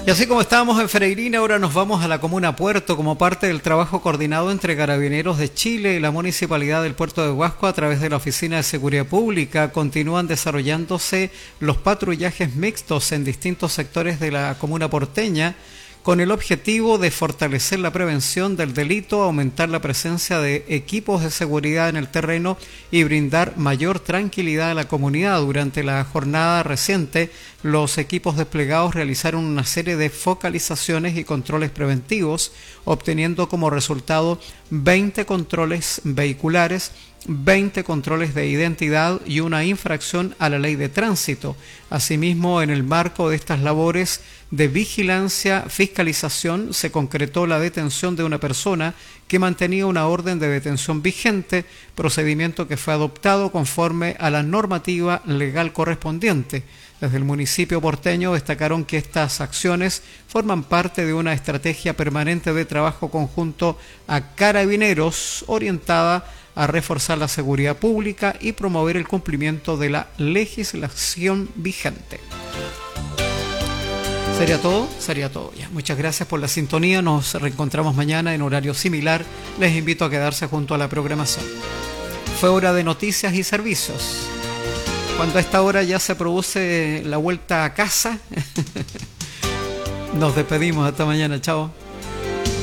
Y así como estábamos en Freirina, ahora nos vamos a la comuna Puerto como parte del trabajo coordinado entre Carabineros de Chile y la Municipalidad del Puerto de Huasco a través de la Oficina de Seguridad Pública. Continúan desarrollándose los patrullajes mixtos en distintos sectores de la comuna porteña con el objetivo de fortalecer la prevención del delito, aumentar la presencia de equipos de seguridad en el terreno y brindar mayor tranquilidad a la comunidad. Durante la jornada reciente, los equipos desplegados realizaron una serie de focalizaciones y controles preventivos, obteniendo como resultado 20 controles vehiculares, 20 controles de identidad y una infracción a la ley de tránsito. Asimismo, en el marco de estas labores de vigilancia, fiscalización, se concretó la detención de una persona que mantenía una orden de detención vigente, procedimiento que fue adoptado conforme a la normativa legal correspondiente. Desde el municipio porteño destacaron que estas acciones forman parte de una estrategia permanente de trabajo conjunto a Carabineros orientada a reforzar la seguridad pública y promover el cumplimiento de la legislación vigente. ¿Sería todo? Sería todo ya. Muchas gracias por la sintonía. Nos reencontramos mañana en horario similar. Les invito a quedarse junto a la programación. Fue hora de noticias y servicios. Cuando a esta hora ya se produce la vuelta a casa, nos despedimos. Hasta mañana. Chao.